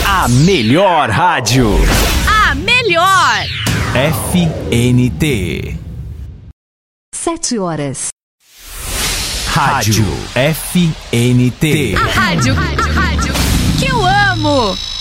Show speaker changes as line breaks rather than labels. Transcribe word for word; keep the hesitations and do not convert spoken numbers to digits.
A melhor rádio.
A melhor.
F N T.
Sete horas.
Rádio F N T.
A rádio, a rádio que eu amo.